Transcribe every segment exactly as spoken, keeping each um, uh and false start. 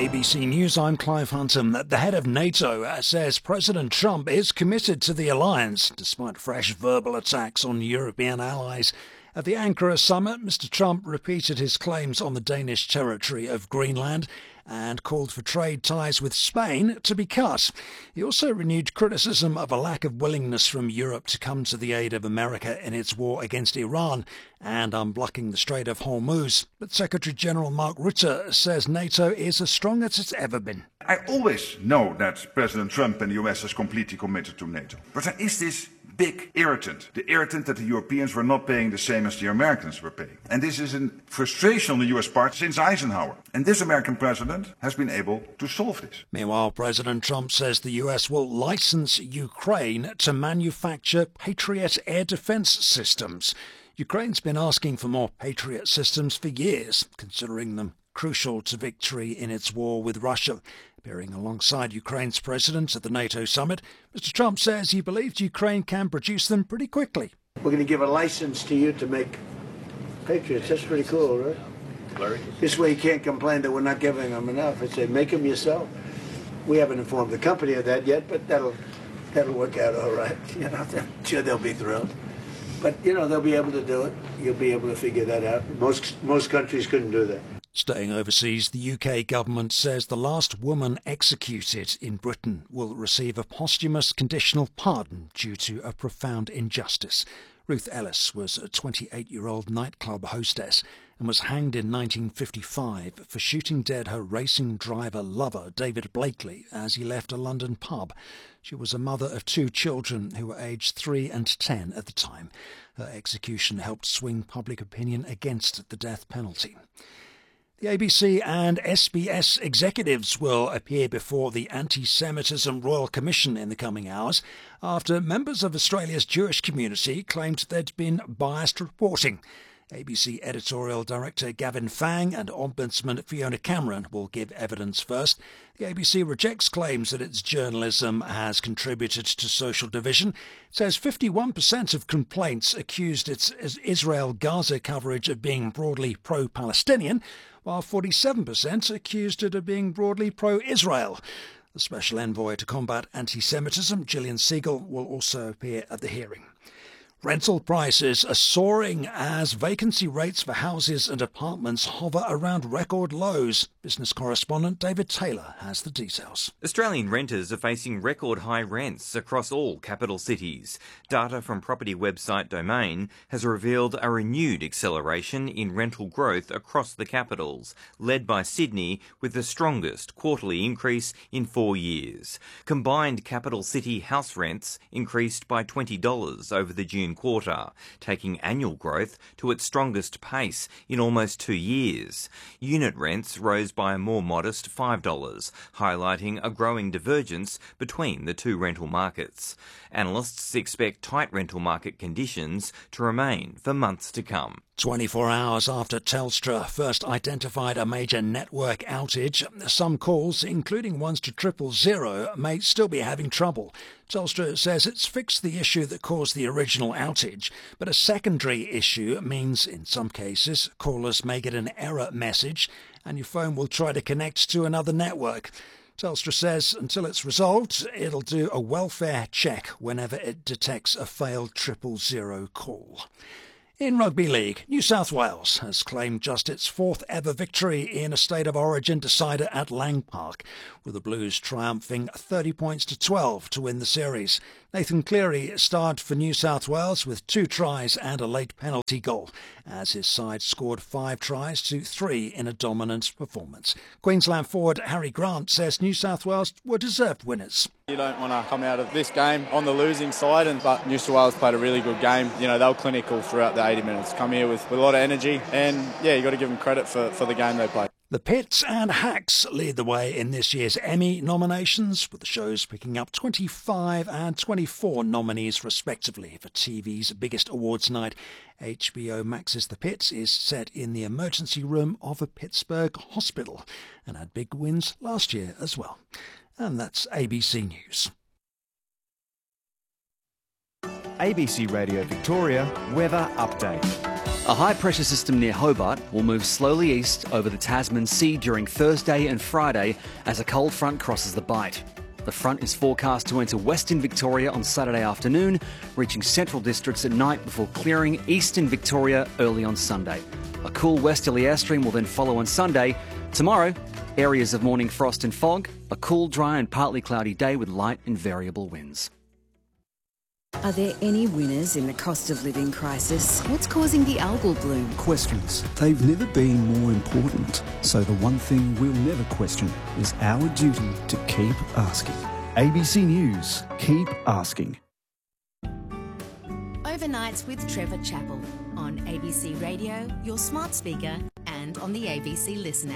A B C News, I'm Clive Hunton. The head of NATO says President Trump is committed to the alliance, despite fresh verbal attacks on European allies. At the Ankara summit, Mister Trump repeated his claims on the Danish territory of Greenland and called for trade ties with Spain to be cut. He also renewed criticism of a lack of willingness from Europe to come to the aid of America in its war against Iran and unblocking the Strait of Hormuz. But Secretary-General Mark Rutte says NATO is as strong as it's ever been. I always know that President Trump and the U S is completely committed to NATO. But there is this big irritant. The irritant that the Europeans were not paying the same as the Americans were paying. And this is a frustration on the U S part since Eisenhower. And this American president has been able to solve this. Meanwhile, President Trump says the U S will license Ukraine to manufacture Patriot air defense systems. Ukraine's been asking for more Patriot systems for years, considering them crucial to victory in its war with Russia. Appearing alongside Ukraine's president at the NATO summit, Mister Trump says he believes Ukraine can produce them pretty quickly. We're going to give a license to you to make Patriots. That's pretty cool, right? Larry? This way you can't complain that we're not giving them enough. I say, make them yourself. We haven't informed the company of that yet, but that'll that'll work out all right. You know, I'm sure they'll be thrilled. But, you know, they'll be able to do it. You'll be able to figure that out. Most most countries couldn't do that. Staying overseas, the U K government says the last woman executed in Britain will receive a posthumous conditional pardon due to a profound injustice. Ruth Ellis was a twenty-eight-year-old nightclub hostess and was hanged in nineteen fifty-five for shooting dead her racing driver lover, David Blakely, as he left a London pub. She was a mother of two children who were aged three and ten at the time. Her execution helped swing public opinion against the death penalty. The A B C and S B S executives will appear before the Anti-Semitism Royal Commission in the coming hours after members of Australia's Jewish community claimed there'd been biased reporting. A B C editorial director Gavin Fang and Ombudsman Fiona Cameron will give evidence first. The A B C rejects claims that its journalism has contributed to social division. It says fifty-one percent of complaints accused its Israel-Gaza coverage of being broadly pro-Palestinian, while forty-seven percent accused it of being broadly pro-Israel. The Special Envoy to Combat Anti-Semitism, Gillian Siegel, will also appear at the hearing. Rental prices are soaring as vacancy rates for houses and apartments hover around record lows. Business correspondent David Taylor has the details. Australian renters are facing record high rents across all capital cities. Data from property website Domain has revealed a renewed acceleration in rental growth across the capitals, led by Sydney with the strongest quarterly increase in four years. Combined capital city house rents increased by twenty dollars over the June quarter, taking annual growth to its strongest pace in almost two years. Unit rents rose by a more modest five dollars, highlighting a growing divergence between the two rental markets. Analysts expect tight rental market conditions to remain for months to come. twenty-four hours after Telstra first identified a major network outage, some calls, including ones to triple zero, may still be having trouble. Telstra says it's fixed the issue that caused the original outage, but a secondary issue means, in some cases, callers may get an error message and your phone will try to connect to another network. Telstra says until it's resolved, it'll do a welfare check whenever it detects a failed triple zero call. In Rugby League, New South Wales has claimed just its fourth ever victory in a State of Origin decider at Lang Park, with the Blues triumphing thirty points to twelve to win the series. Nathan Cleary starred for New South Wales with two tries and a late penalty goal, as his side scored five tries to three in a dominant performance. Queensland forward Harry Grant says New South Wales were deserved winners. You don't want to come out of this game on the losing side, and but New South Wales played a really good game. You know, they were clinical throughout the eighty minutes. Come here with, with a lot of energy, and yeah, you got to give them credit for, for the game they played. The Pits and Hacks lead the way in this year's Emmy nominations, with the shows picking up twenty-five and twenty-four nominees respectively for T V's biggest awards night. H B O Max's The Pits is set in the emergency room of a Pittsburgh hospital and had big wins last year as well. And that's A B C News. A B C Radio Victoria Weather Update. A high-pressure system near Hobart will move slowly east over the Tasman Sea during Thursday and Friday as a cold front crosses the Bight. The front is forecast to enter Western Victoria on Saturday afternoon, reaching central districts at night before clearing eastern Victoria early on Sunday. A cool westerly airstream will then follow on Sunday. Tomorrow, areas of morning frost and fog, a cool, dry and partly cloudy day with light and variable winds. Are there any winners in the cost of living crisis? What's causing the algal bloom? Questions. They've never been more important. So the one thing we'll never question is our duty to keep asking. A B C News. Keep asking. Overnights with Trevor Chappell on A B C Radio, your smart speaker, and on the A B C Listen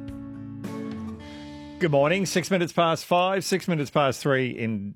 app. Good morning. Six minutes past five, six minutes past three in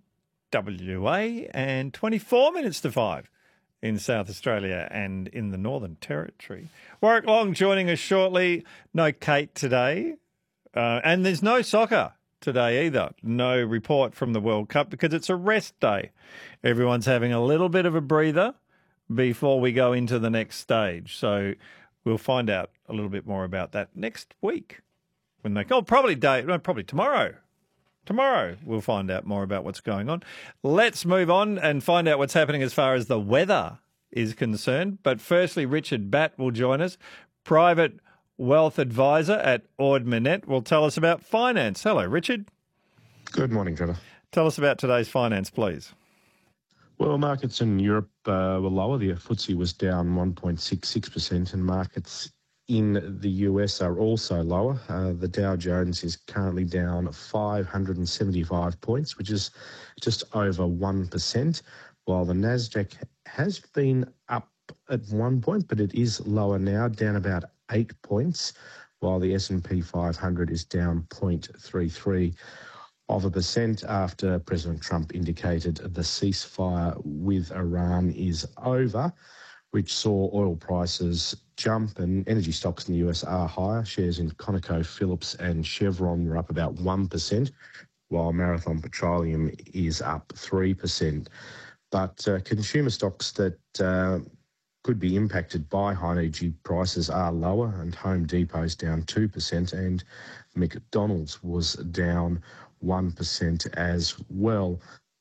W A and twenty-four minutes to five in South Australia and in the Northern Territory. Warwick Long joining us shortly. No Kate today. Uh, and there's no soccer today either. No report from the World Cup because it's a rest day. Everyone's having a little bit of a breather before we go into the next stage. So we'll find out a little bit more about that next week. When they oh, probably day, no, probably tomorrow. Tomorrow we'll find out more about what's going on. Let's move on and find out what's happening as far as the weather is concerned. But firstly, Richard Batt will join us, private wealth advisor at Ord Minnett, will tell us about finance. Hello, Richard. Good morning, Trevor. Tell us about today's finance, please. Well, markets in Europe uh, were lower. The F T S E was down one point six six percent and markets in the U S are also lower. Uh, the Dow Jones is currently down five hundred seventy-five points, which is just over one percent, while the Nasdaq has been up at one point, but it is lower now, down about eight points, while the S and P five hundred is down zero point three three of a percent after President Trump indicated the ceasefire with Iran is over, which saw oil prices jump, and energy stocks in the U S are higher. Shares in ConocoPhillips and Chevron were up about one percent, while Marathon Petroleum is up three percent. But uh, consumer stocks that uh, could be impacted by high energy prices are lower, and Home Depot's down two percent and McDonald's was down one percent as well.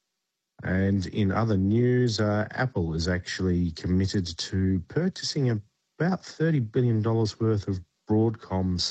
And in other news, uh, Apple is actually committed to purchasing about thirty billion dollars worth of Broadcom's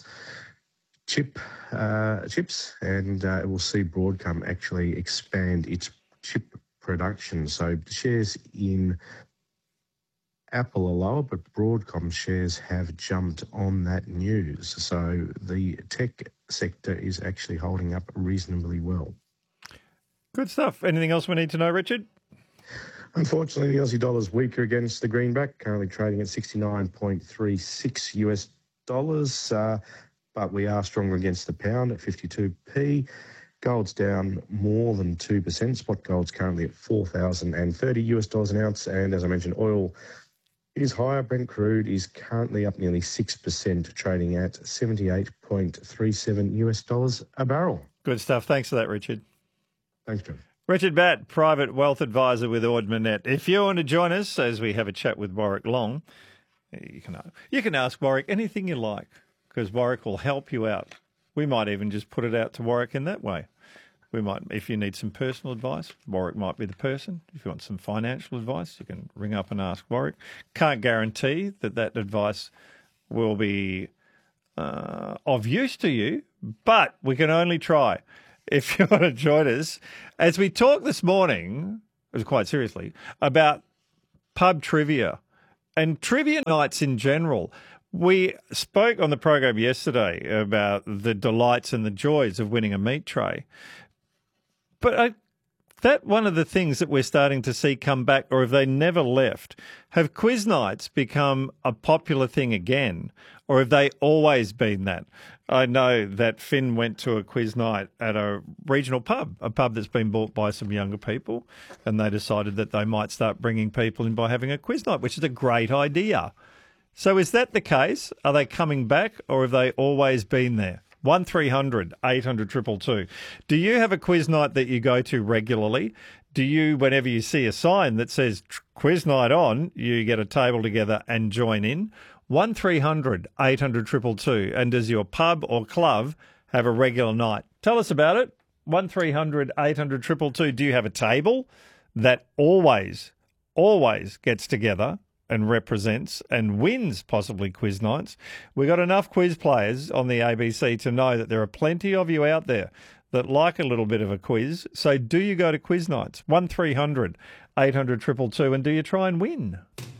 chip uh, chips, and uh, it will see Broadcom actually expand its chip production. So shares in Apple are lower, but Broadcom shares have jumped on that news. So the tech sector is actually holding up reasonably well. Good stuff. Anything else we need to know, Richard? Unfortunately, the Aussie dollar is weaker against the greenback, currently trading at sixty-nine point three six U S dollars, uh, but we are stronger against the pound at fifty-two p. Gold's down more than two percent. Spot gold's currently at four thousand thirty U S dollars an ounce, and as I mentioned, oil is higher. Brent crude is currently up nearly six percent, trading at seventy-eight point three seven U S dollars a barrel. Good stuff. Thanks for that, Richard. Thanks, John. Richard Batt, private wealth advisor with Ord Minnett. If you want to join us as we have a chat with Warwick Long, you can you can ask Warwick anything you like, because Warwick will help you out. We might even just put it out to Warwick in that way. We might, if you need some personal advice, Warwick might be the person. If you want some financial advice, you can ring up and ask Warwick. Can't guarantee that that advice will be uh, of use to you, but we can only try. If you want to join us, as we talk this morning, it was quite seriously, about pub trivia and trivia nights in general. We spoke on the program yesterday about the delights and the joys of winning a meat tray. But I, that one of the things that we're starting to see come back, or have they never left, have quiz nights become a popular thing again, or have they always been that? I know that Finn went to a quiz night at a regional pub, a pub that's been bought by some younger people, and they decided that they might start bringing people in by having a quiz night, which is a great idea. So is that the case? Are they coming back, or have they always been there? one three hundred eight hundred two two two. Do you have a quiz night that you go to regularly? Do you, whenever you see a sign that says quiz night on, you get a table together and join in? one three hundred eight hundred two two two. And does your pub or club have a regular night? Tell us about it. one three hundred eight hundred two two two. Do you have a table that always, always gets together and represents and wins possibly quiz nights? We've got enough quiz players on the A B C to know that there are plenty of you out there that like a little bit of a quiz. So do you go to quiz nights? one three hundred eight hundred two two two. And do you try and win?